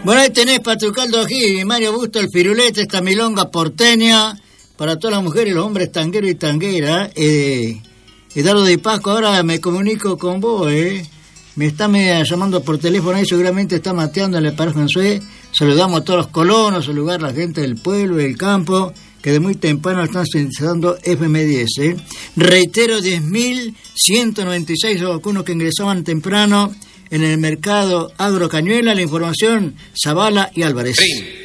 Bueno, ahí tenés Patrucaldo Ají, Mario Busto, el Firulete, esta milonga porteña para todas las mujeres y los hombres tangueros y tangueras. Eduardo de Pasco, ahora me comunico con vos, Me está llamando por teléfono ahí, seguramente está mateando en el Paraje Anzué. Saludamos a todos los colonos, saludar a la gente del pueblo y del campo, que de muy temprano están sintonizando FM10. Reitero, 10.196 vacunos que ingresaban temprano en el mercado Agrocañuela. La información, Zavala y Álvarez.